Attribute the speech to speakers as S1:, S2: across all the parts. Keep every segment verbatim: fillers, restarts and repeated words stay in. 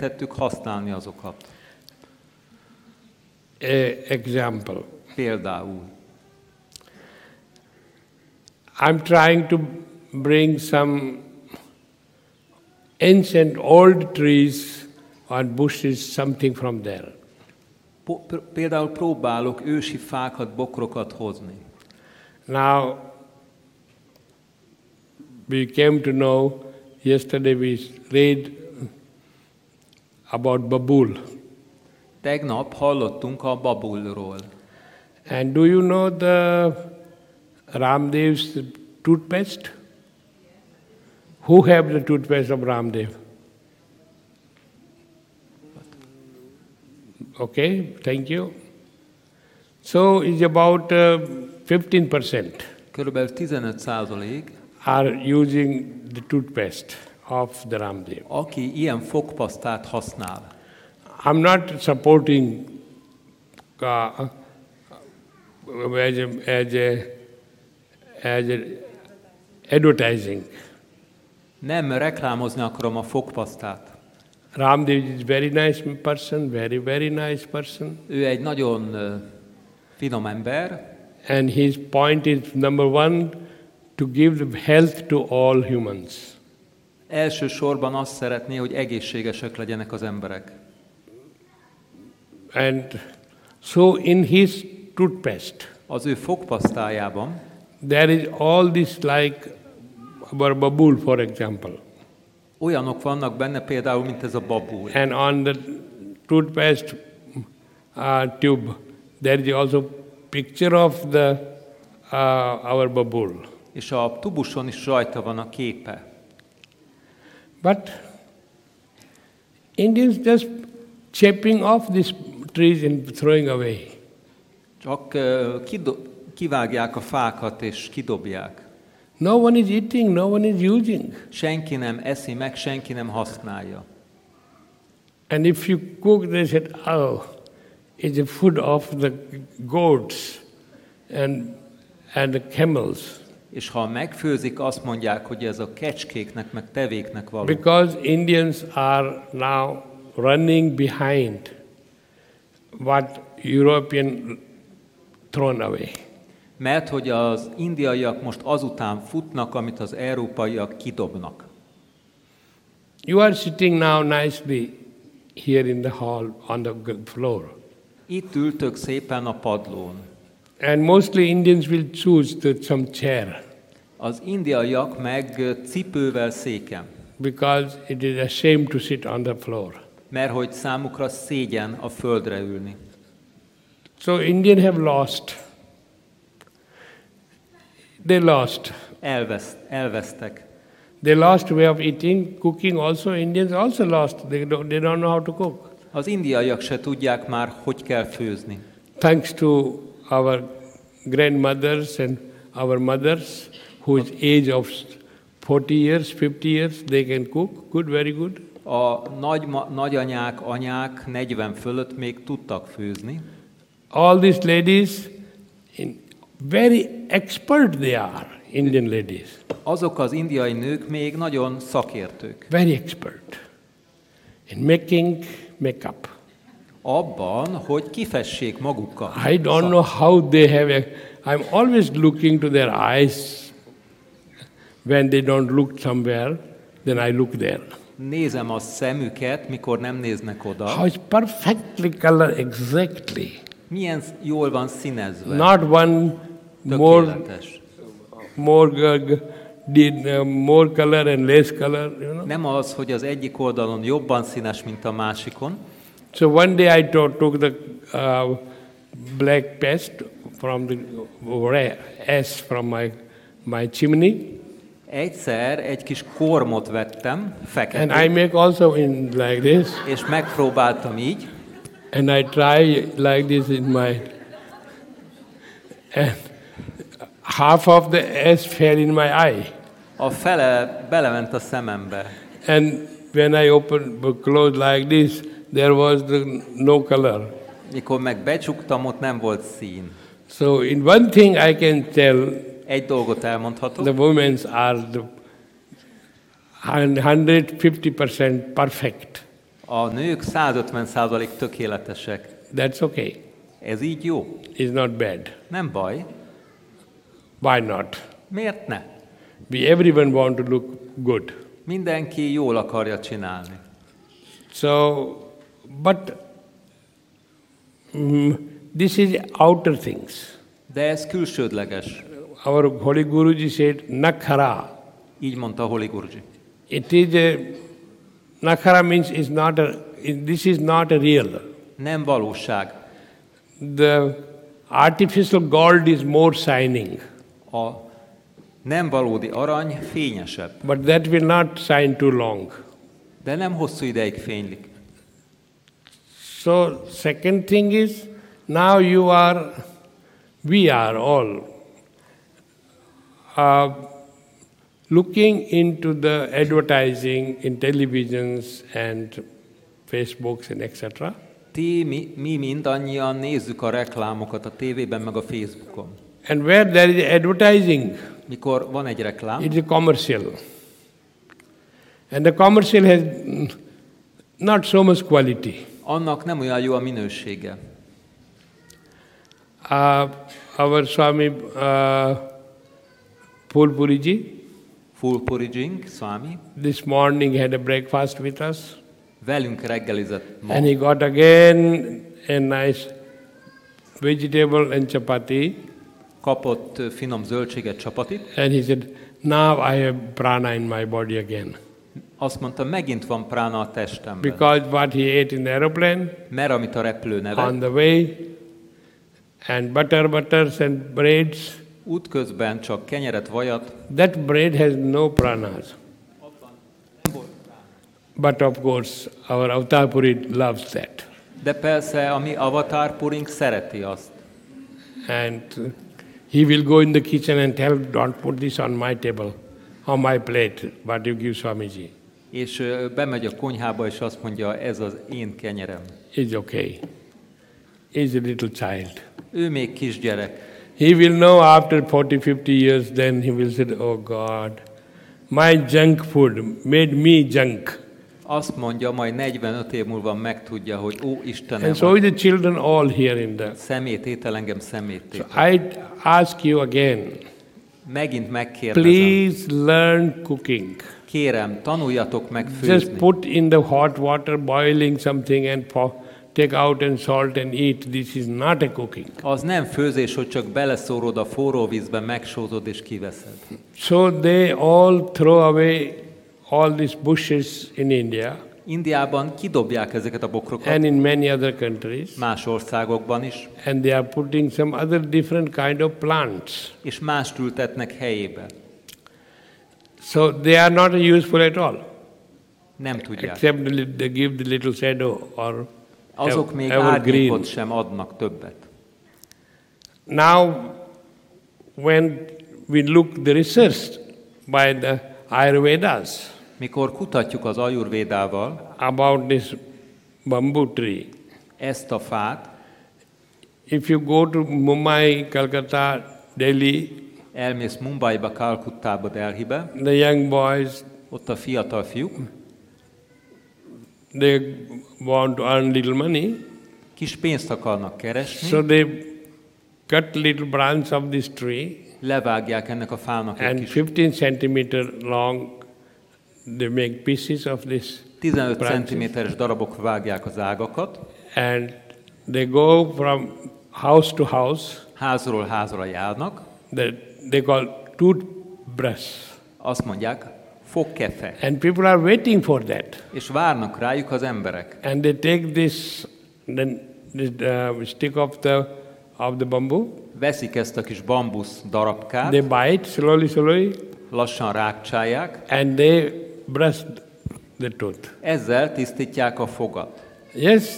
S1: megengedhettük használni azokat.
S2: A example.
S1: Például.
S2: I'm trying to bring some ancient old trees or bushes, something from there.
S1: Például próbálok ősi fákat, bokrokat hozni.
S2: Now, we came to know, yesterday we read about babul.
S1: Tegnap hallottunk a babulról.
S2: And do you know the Ramdev's toothpaste? Who have the toothpaste of Ramdev? Okay, thank you. So it's about uh, fifteen percent
S1: Körülbelül tizenöt százalék
S2: are using the toothpaste of the Ramdev.
S1: Aki ilyen fogpasztát használ.
S2: I'm not supporting uh, as, a, as, a, as a advertising.
S1: Nem reklámozni akarom a fogpasztát.
S2: Ramdev is very nice person, very, very nice person.
S1: Ő egy nagyon uh, finom ember.
S2: And his point is, number one, to give the health to all humans.
S1: Elsősorban azt szeretné, hogy egészségesek legyenek az emberek.
S2: And so in his toothpaste,
S1: az ő fogpasztájában
S2: there is all this like our babul, for example.
S1: Olyanok vannak benne például, mint ez a babul.
S2: And on the toothpaste uh, tube, there is also picture of the uh, our babul.
S1: És a tubuson is rajta van a képe.
S2: But Indians just chipping off these trees and throwing away.
S1: Csak uh, kido- kivágják a fákat és kidobják.
S2: No one is eating, no one is using.
S1: Senki nem eszi meg, senki nem használja.
S2: And if you cook, they said, oh, it's the food of the goats and, and the camels.
S1: És ha megfőzik, azt mondják, hogy ez a kecskéknek, meg tevéknek való.
S2: Because Indians are now running behind what European thrown away.
S1: Mert hogy az indiaiak most azután futnak, amit az európaiak kidobnak.
S2: You are sitting now nicely here in the hall on the floor.
S1: Itt ültök szépen a padlón.
S2: And mostly Indians will choose the, some chair.
S1: Az indiaiak meg cipővel széken.
S2: Because it is a shame to sit on the floor.
S1: Mert hogy számukra szégyen a földre ülni.
S2: So Indians have lost. They lost.
S1: Elveszt, elvesztek.
S2: They lost way of eating, cooking also. Indians also lost. They don't, they don't know how to cook.
S1: Az indiaiak se tudják már, hogy kell főzni.
S2: Thanks to our grandmothers and our mothers, whose age of forty years, fifty years, they can cook. Good, very good.
S1: A nagy, nagyanyák, anyák negyven fölött még tudtak főzni.
S2: All these ladies, in very expert they are, Indian ladies.
S1: Azok az indiai nők még nagyon szakértők.
S2: Very expert in making makeup.
S1: Abban, hogy kifessék magukat.
S2: I don't know how they have. A, I'm always looking to their eyes. When they don't look somewhere, then I look there.
S1: Nézem a szemüket, mikor nem néznek oda.
S2: How it's perfectly colored, exactly.
S1: Milyen jól van színezve.
S2: Not one more, more, uh, did, uh, more color and less color. You know?
S1: Nem az, hogy az egyik oldalon jobban színes, mint a másikon.
S2: So one day I took, took the uh, black paste from the ash from my my chimney.
S1: Egyszer egy kis kormot vettem, feketét.
S2: And I make also in like this.
S1: És megpróbáltam így.
S2: And I try like this in my. And half of the ash fell in my eye.
S1: A fele belement a szemembe.
S2: And when I opened, closed like this, there was the no color.
S1: Mikor meg becsuktam, ott nem volt szín.
S2: So in one thing I can tell.
S1: Egy dolgot elmondhatok.
S2: The women are the one hundred fifty percent perfect.
S1: A nők száz ötven százalék tökéletesek.
S2: That's okay.
S1: Ez így jó.
S2: It's not bad.
S1: Nem baj.
S2: Why not?
S1: Miért ne?
S2: We everyone want to look good.
S1: Mindenki jól akarja csinálni.
S2: So, but mm, this is outer things.
S1: De ez külsődleges.
S2: Our Holy Guruji said, nakhara.
S1: Így mondta Holy Guruji.
S2: It is a, nakhara means is not a, this is not a real.
S1: Nem valóság.
S2: The artificial gold is more shining.
S1: A nem valódi arany fényesebb.
S2: But that will not shine too long.
S1: De nem hosszú ideig fénylik.
S2: So, second thing is, now you are, we are all uh, looking into the advertising in televisions and Facebooks and et cetera.
S1: Ti, mi, mi mindannyian nézzük a reklámokat a tévében, meg a Facebookon.
S2: And where there is advertising,
S1: Mikor van egy reklám,
S2: it is commercial. And the commercial has not so much quality.
S1: annak nem olyan jó a minősége.
S2: Uh, our Swami uh, Pulpuriji,
S1: Fulpuri Jing, Swami,
S2: this morning had a breakfast with us.
S1: velünk reggelizett ma,
S2: And he got again a nice vegetable and chapati.
S1: kapott ö, finom zöldséget, csapatit,
S2: And he said, now I have prana in my body again.
S1: azt mondta, megint van prána a testemben.
S2: Because what he ate in the aeroplane,
S1: Mert amit a repülő
S2: on
S1: nevet,
S2: the way, and butter, butters and breads,
S1: útközben csak kenyeret, vajat,
S2: that bread has no pranas. But of course, our Avatar Puri loves that.
S1: de persze a mi avatar purink szereti azt.
S2: And he will go in the kitchen and tell, don't put this on my table, on my plate, what you give Swamiji.
S1: És ö, bemegy a konyhába, és azt mondja, ez az én kenyerem.
S2: It's okay. He's a little child.
S1: Ő még kisgyerek.
S2: He will know after forty, fifty years, then he will say, oh God, my junk food made me junk.
S1: Azt mondja, majd negyvenöt év múlva megtudja, hogy ó, Istenem,
S2: And so is the children all here in the...
S1: szemététel engem szeméttétel.
S2: So I ask you again,
S1: Megint megkérdezem,
S2: please learn cooking.
S1: kérem, tanuljatok meg
S2: Just
S1: főzni.
S2: put in the hot water, boiling something and po- take out and salt and eat. This is not a cooking.
S1: Az nem főzés, hogy csak beleszórod a forró vízbe, megsózod és kiveszed.
S2: So they all throw away all these bushes in India
S1: Indiában kidobják ezeket a bokrokat,
S2: and in many other countries,
S1: más országokban is,
S2: and they are putting some other different kind of plants.
S1: és mást ültetnek helyébe.
S2: So they are not useful at all,
S1: Nem tudják.
S2: except the li- they give the little shadow or
S1: Azok
S2: ev-
S1: még
S2: evergreen.
S1: árnyékot sem adnak többet.
S2: Now, when we look the research by the Ayurvedas
S1: Mikor kutatjuk az ajurvédával
S2: about this bamboo tree,
S1: ezt a fát,
S2: if you go to Mumbai, Calcutta, Delhi,
S1: elmész Mumbaiba, Kalkuttába, Delhibe,
S2: the young boys,
S1: ott a fiatal fiúk
S2: they want to earn little money,
S1: kis pénzt akarnak keresni,
S2: so they cut little branch of this tree
S1: levágják ennek a fának egy
S2: and
S1: kis
S2: fifteen centimeter long, they make pieces of this
S1: tizenöt
S2: branches.
S1: centiméteres darabok vágják az ágakat,
S2: And they go from house to house,
S1: házról házra járnak,
S2: that they call toothbrush.
S1: azt mondják, fogkefe,
S2: And people are waiting for that.
S1: és várnak rájuk az emberek.
S2: And they take this, then this uh, stick of the of the bamboo,
S1: Veszik ezt a kis bambusz darabkát,
S2: they bite slowly, slowly,
S1: lassan rákcsálják,
S2: and they brush the tooth.
S1: ezzel tisztítják a fogat.
S2: Yes.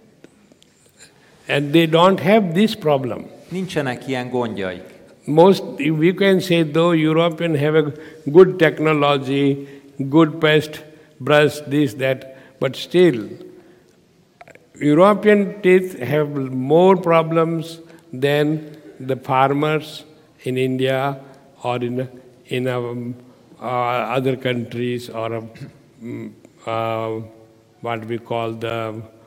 S2: And they don't have this problem.
S1: Nincsenek ilyen gondjaik.
S2: Most, we can say, though Europeans have a good technology, good paste brush, this, that, but still, European teeth have more problems than the farmers in India or in in um, uh, other countries or um, uh, what we call the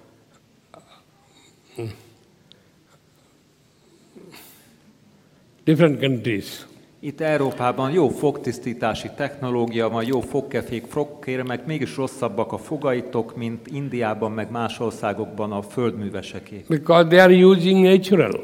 S2: different countries.
S1: Itt Európában jó fogtisztítási technológia van, jó fogkefék, fogkérmek, mégis rosszabbak a fogaitok, mint Indiában, meg más országokban a földműveseké.
S2: Because they are using natural.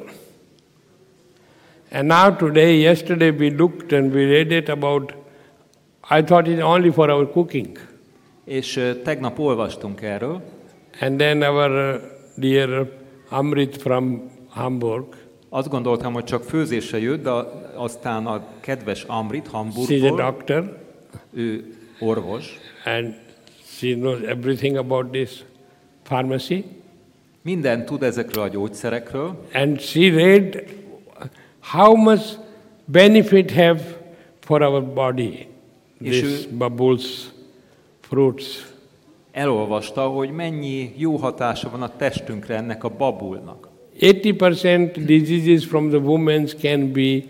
S2: And now today, yesterday we looked and we read it about, I thought it's only for our cooking.
S1: És uh, tegnap olvastunk erről.
S2: And then our uh, dear Amrit from Hamburg.
S1: Azt gondoltam, hogy csak főzésre jött, de aztán a kedves Amrit Hamburgból.
S2: She's a doctor.
S1: Ő orvos.
S2: And she knows everything about this pharmacy.
S1: Minden tud ezekről a gyógyszerekről.
S2: And she read how much benefit have for our body these bubbles, fruits.
S1: Elolvasta, hogy mennyi jó hatása van a testünkre ennek a babulnak.
S2: eighty percent diseases from the women can be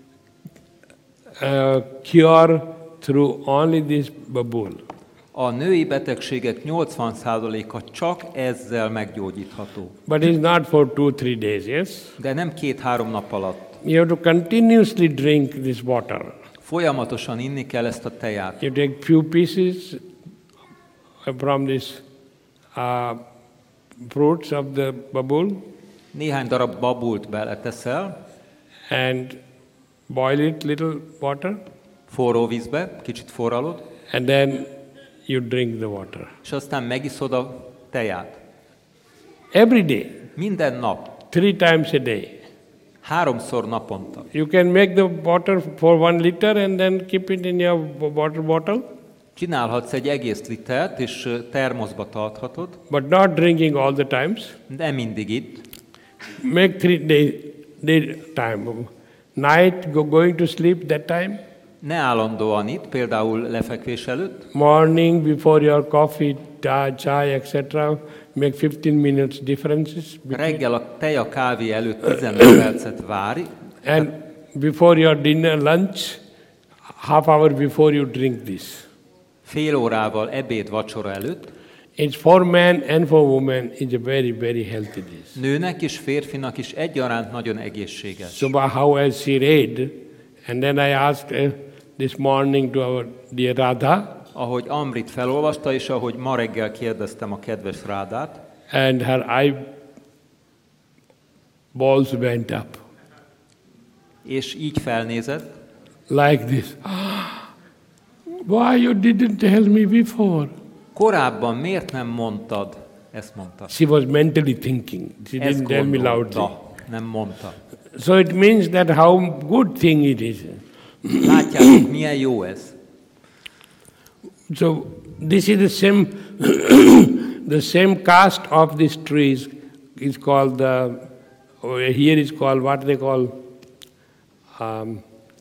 S2: uh, cured through only this babul.
S1: A női betegségek nyolcvan százaléka csak ezzel meggyógyítható.
S2: But it's not for two, three days, yes?
S1: De nem két-három nap alatt.
S2: You have to continuously drink this water.
S1: Folyamatosan inni kell ezt a teját.
S2: You take few pieces from this uh, fruits of the babul.
S1: Néhány darab babult beleteszel.
S2: And boil it little water.
S1: Forró vízbe, kicsit forralod.
S2: And then you drink the water.
S1: És aztán megiszod a teját.
S2: Every day.
S1: Minden nap.
S2: Three times a day.
S1: Háromszor naponta.
S2: You can make the water for one liter and then keep it in your water bottle.
S1: Csinálhatsz egy egész litert, és termoszba tarthatod.
S2: But not drinking all the times.
S1: De mindig itt.
S2: Make three day, day time. Night, go, going to sleep that time.
S1: Ne állandóan itt, például lefekvés előtt.
S2: Morning, before your coffee, chai, et cetera. Make fifteen minutes differences.
S1: Reggel a tej a kávé előtt tizenöt percet várj.
S2: And before your dinner, lunch, half hour before you drink this.
S1: Fél órával ebéd, vacsora előtt.
S2: It's for man and for woman. It's a very, very healthy dish.
S1: Nőnek és férfinak is egyaránt nagyon egészséges.
S2: So how has she read? And then I asked uh, this morning to our dear Radha.
S1: Ahogy Amrit felolvasta, és ahogy ma reggel kérdeztem a kedves Rádát.
S2: And her eye balls went up.
S1: És így felnézett.
S2: Like this. Why you didn't tell me before?
S1: Korábban miért nem mondtad? Ezt mondta.
S2: She was mentally thinking. She
S1: Ezt
S2: didn't tell me loudly.
S1: Nem mondta.
S2: So it means that how good thing it is.
S1: Látjátok, milyen jó ez.
S2: So this is the same the same caste of these trees is called the here is called what they call um,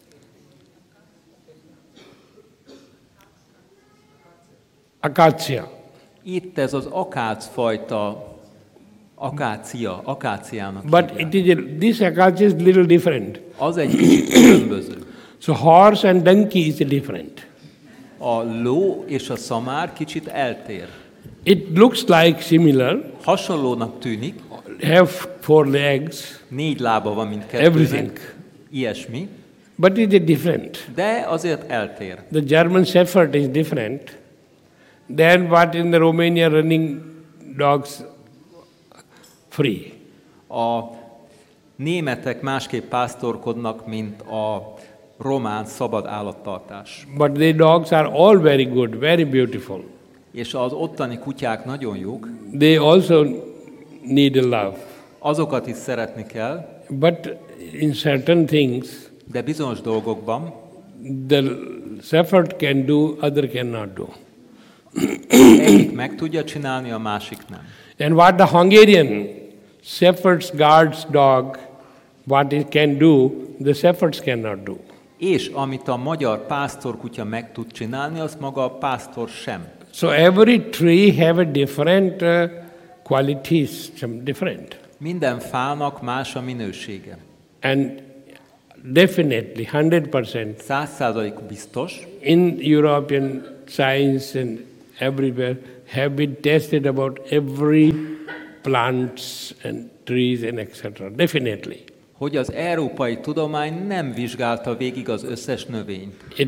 S2: acacia.
S1: Itt ez az akácfajta, akácia, akáciának
S2: But
S1: hívják.
S2: it is a, this acacia is little different.
S1: Az egy kicsit különböző.
S2: So horse and donkey is different.
S1: A ló és a szamár kicsit eltér.
S2: It looks like similar.
S1: Hasonlónak tűnik.
S2: Have four legs.
S1: Négy lába van mindkettőnek.
S2: Everything.
S1: Ilyesmi.
S2: But it is different.
S1: De azért eltér.
S2: The German Shepherd is different than what in the Romania running dogs free.
S1: A németek másképp pásztorkodnak, mint a román szabad állattartás.
S2: But the dogs are all very good, very beautiful.
S1: És az ottani kutyák nagyon jók.
S2: They also need a love.
S1: Azokat is szeretni kell.
S2: But in certain things,
S1: de bizonyos dolgokban
S2: the shepherd can do, other cannot do.
S1: egyik meg tudja csinálni, a másik nem.
S2: And what the Hungarian shepherd's guards dog, what it can do, the shepherds cannot do.
S1: És amit a magyar pásztorkutya meg tud csinálni, azt maga a pásztor sem.
S2: So every tree have a different uh, qualities, some different.
S1: Minden fának más a minősége.
S2: And definitely, one hundred percent,
S1: Száz százalék biztos,
S2: in European science and everywhere, have been tested about every plants and trees and et cetera. Definitely.
S1: Hogy az európai tudomány nem vizsgálta végig az összes növényt.